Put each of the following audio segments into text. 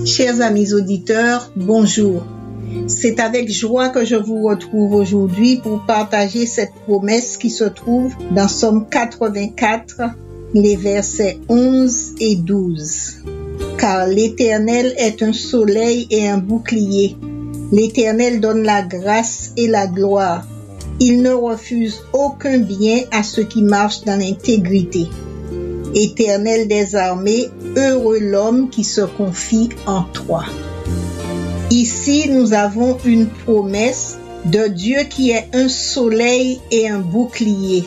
Chers amis auditeurs, bonjour. C'est avec joie que je vous retrouve aujourd'hui pour partager cette promesse qui se trouve dans Psaume 84, les versets 11 et 12. Car l'Éternel est un soleil et un bouclier. L'Éternel donne la grâce et la gloire. Il ne refuse aucun bien à ceux qui marchent dans l'intégrité. Éternel des armées, heureux l'homme qui se confie en toi. Ici, nous avons une promesse de Dieu qui est un soleil et un bouclier.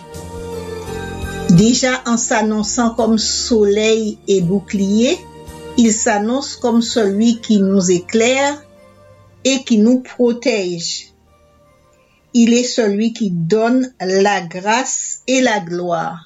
Déjà, en s'annonçant comme soleil et bouclier, il s'annonce comme celui qui nous éclaire et qui nous protège. Il est celui qui donne la grâce et la gloire.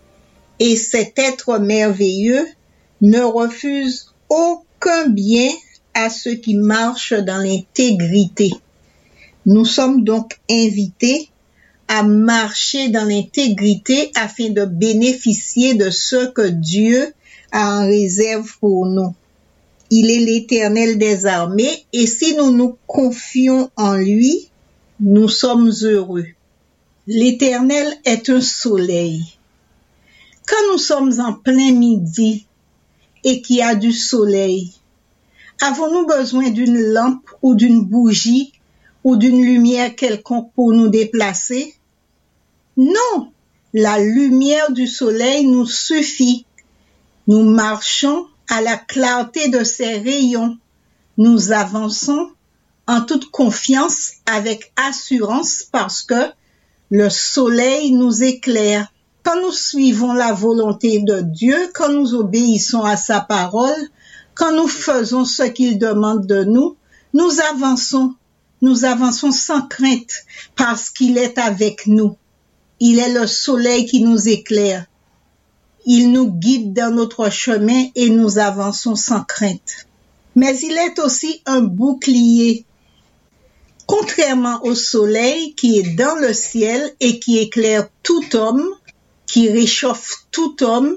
Et cet être merveilleux ne refuse aucun bien à ceux qui marchent dans l'intégrité. Nous sommes donc invités à marcher dans l'intégrité afin de bénéficier de ce que Dieu a en réserve pour nous. Il est l'Éternel des armées et si nous nous confions en lui, nous sommes heureux. L'Éternel est un soleil. Quand nous sommes en plein midi et qu'il y a du soleil, avons-nous besoin d'une lampe ou d'une bougie ou d'une lumière quelconque pour nous déplacer? Non, la lumière du soleil nous suffit. Nous marchons à la clarté de ses rayons. Nous avançons en toute confiance avec assurance parce que le soleil nous éclaire. Quand nous suivons la volonté de Dieu, quand nous obéissons à sa parole, quand nous faisons ce qu'il demande de nous, nous avançons sans crainte parce qu'il est avec nous. Il est le soleil qui nous éclaire. Il nous guide dans notre chemin et nous avançons sans crainte. Mais il est aussi un bouclier. Contrairement au soleil qui est dans le ciel et qui éclaire tout homme, qui réchauffe tout homme,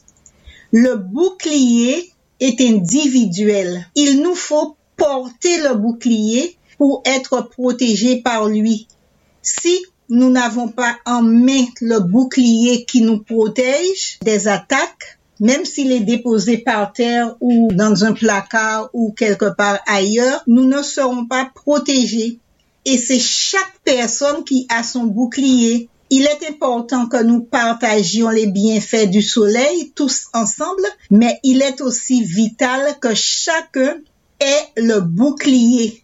le bouclier est individuel. Il nous faut porter le bouclier pour être protégés par lui. Si nous n'avons pas en main le bouclier qui nous protège des attaques, même s'il est déposé par terre ou dans un placard ou quelque part ailleurs, nous ne serons pas protégés. Et c'est chaque personne qui a son bouclier. Il est important que nous partagions les bienfaits du soleil tous ensemble, mais il est aussi vital que chacun ait le bouclier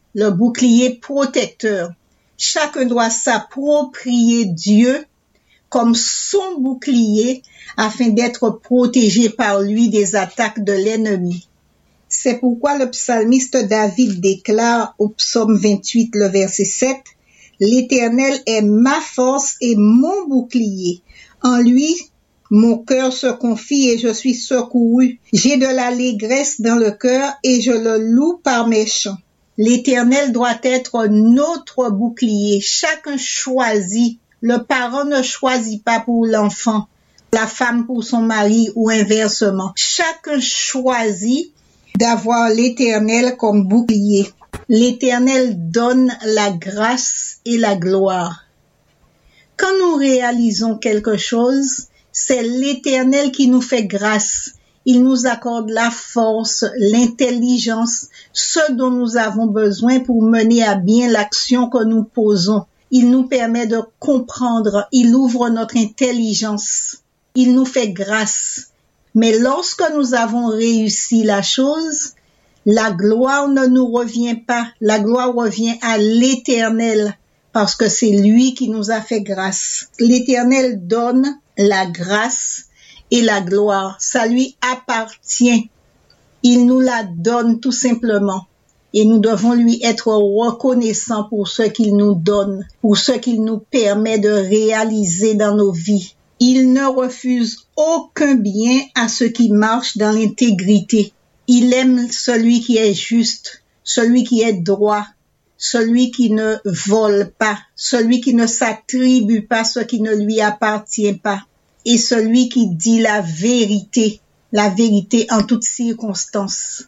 protecteur. Chacun doit s'approprier Dieu comme son bouclier afin d'être protégé par lui des attaques de l'ennemi. C'est pourquoi le psalmiste David déclare au psaume 28, le verset 7, « L'Éternel est ma force et mon bouclier. En lui, mon cœur se confie et je suis secouru. J'ai de l'allégresse dans le cœur et je le loue par mes chants. » L'Éternel doit être notre bouclier. Chacun choisit. Le parent ne choisit pas pour l'enfant, la femme pour son mari ou inversement. Chacun choisit d'avoir l'Éternel comme bouclier. L'Éternel donne la grâce et la gloire. Quand nous réalisons quelque chose, c'est l'Éternel qui nous fait grâce. Il nous accorde la force, l'intelligence, ce dont nous avons besoin pour mener à bien l'action que nous posons. Il nous permet de comprendre, il ouvre notre intelligence, il nous fait grâce. Mais lorsque nous avons réussi la chose, la gloire ne nous revient pas. La gloire revient à l'Éternel parce que c'est lui qui nous a fait grâce. L'Éternel donne la grâce et la gloire. Ça lui appartient. Il nous la donne tout simplement. Et nous devons lui être reconnaissants pour ce qu'il nous donne, pour ce qu'il nous permet de réaliser dans nos vies. Il ne refuse aucun bien à ceux qui marchent dans l'intégrité. Il aime celui qui est juste, celui qui est droit, celui qui ne vole pas, celui qui ne s'attribue pas ce qui ne lui appartient pas, et celui qui dit la vérité en toutes circonstances.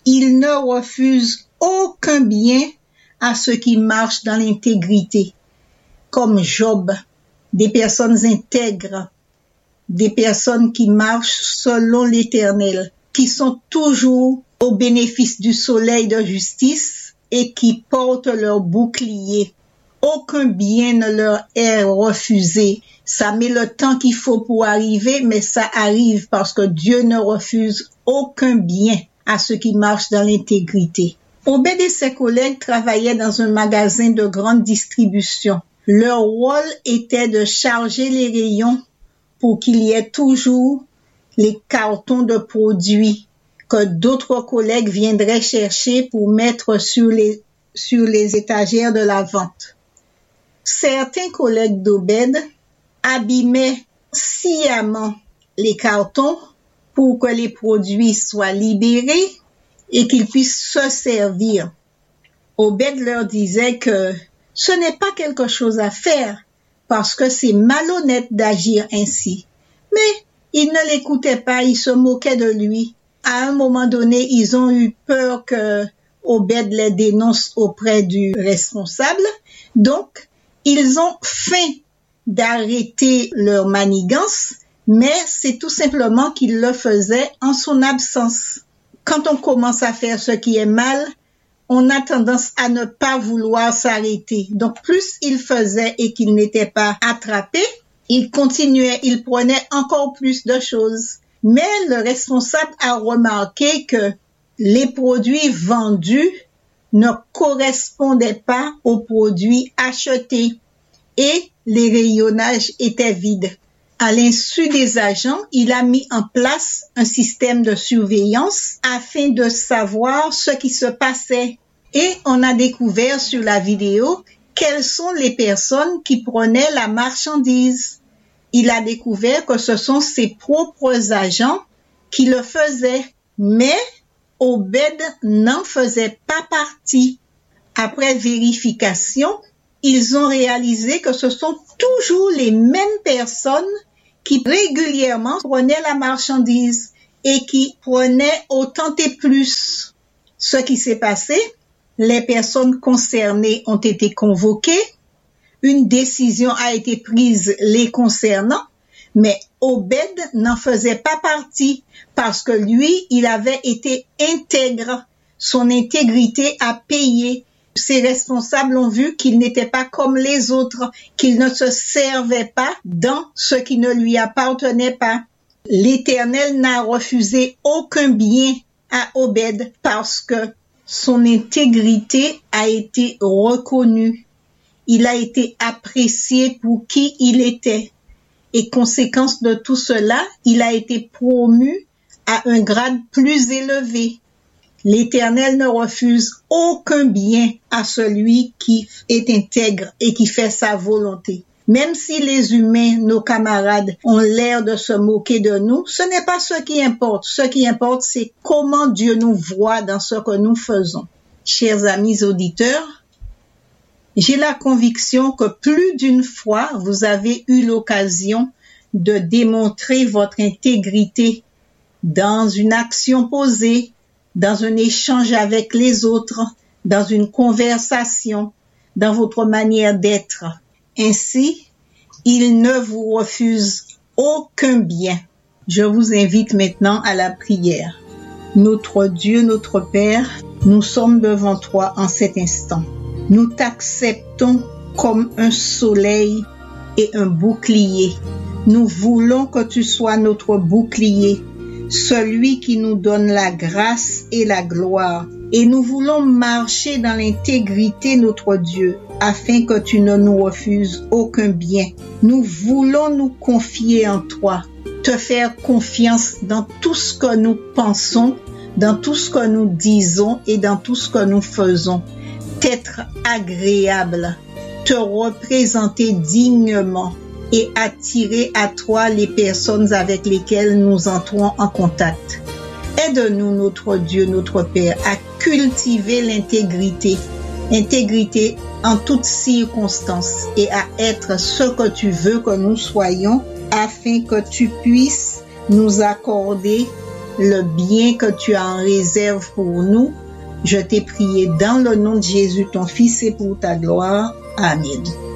Il ne refuse aucun bien à ceux qui marchent dans l'intégrité, comme Job, des personnes intègres, des personnes qui marchent selon l'Éternel, qui sont toujours au bénéfice du soleil de justice et qui portent leur bouclier. Aucun bien ne leur est refusé. Ça met le temps qu'il faut pour arriver, mais ça arrive parce que Dieu ne refuse aucun bien à ceux qui marchent dans l'intégrité. Obed et ses collègues travaillaient dans un magasin de grande distribution. Leur rôle était de charger les rayons pour qu'il y ait toujours les cartons de produits que d'autres collègues viendraient chercher pour mettre sur les étagères de la vente. Certains collègues d'Obed abîmaient sciemment les cartons pour que les produits soient libérés et qu'ils puissent se servir. Obed leur disait que ce n'est pas quelque chose à faire parce que c'est malhonnête d'agir ainsi. Mais ils ne l'écoutaient pas, ils se moquaient de lui. À un moment donné, ils ont eu peur que Obed les dénonce auprès du responsable. Donc, ils ont faim d'arrêter leur manigance, mais c'est tout simplement qu'ils le faisaient en son absence. Quand on commence à faire ce qui est mal, on a tendance à ne pas vouloir s'arrêter. Donc, plus il faisait et qu'il n'était pas attrapé, il continuait, il prenait encore plus de choses. Mais le responsable a remarqué que les produits vendus ne correspondaient pas aux produits achetés et les rayonnages étaient vides. À l'insu des agents, il a mis en place un système de surveillance afin de savoir ce qui se passait. Et on a découvert sur la vidéo quelles sont les personnes qui prenaient la marchandise. Il a découvert que ce sont ses propres agents qui le faisaient, mais Obed n'en faisait pas partie. Après vérification, ils ont réalisé que ce sont toujours les mêmes personnes qui régulièrement prenaient la marchandise et qui prenaient autant et plus. Ce qui s'est passé, les personnes concernées ont été convoquées, une décision a été prise les concernant, mais Obed n'en faisait pas partie parce que lui, il avait été intègre. Son intégrité a payé. Ses responsables ont vu qu'il n'était pas comme les autres, qu'il ne se servait pas dans ce qui ne lui appartenait pas. L'Éternel n'a refusé aucun bien à Obed parce que son intégrité a été reconnue. Il a été apprécié pour qui il était. Et conséquence de tout cela, il a été promu à un grade plus élevé. L'Éternel ne refuse aucun bien à celui qui est intègre et qui fait sa volonté. Même si les humains, nos camarades, ont l'air de se moquer de nous, ce n'est pas ce qui importe. Ce qui importe, c'est comment Dieu nous voit dans ce que nous faisons. Chers amis auditeurs, j'ai la conviction que plus d'une fois, vous avez eu l'occasion de démontrer votre intégrité dans une action posée, dans un échange avec les autres, dans une conversation, dans votre manière d'être. Ainsi, il ne vous refuse aucun bien. Je vous invite maintenant à la prière. Notre Dieu, notre Père, nous sommes devant toi en cet instant. Nous t'acceptons comme un soleil et un bouclier. Nous voulons que tu sois notre bouclier, celui qui nous donne la grâce et la gloire. Et nous voulons marcher dans l'intégrité, notre Dieu, afin que tu ne nous refuses aucun bien. Nous voulons nous confier en toi, te faire confiance dans tout ce que nous pensons, dans tout ce que nous disons et dans tout ce que nous faisons. T'être agréable, te représenter dignement et attirer à toi les personnes avec lesquelles nous entrons en contact. Aide-nous, notre Dieu, notre Père, à cultiver l'intégrité en toutes circonstances et à être ce que tu veux que nous soyons afin que tu puisses nous accorder le bien que tu as en réserve pour nous. Je t'ai prié dans le nom de Jésus, ton Fils, et pour ta gloire. Amen.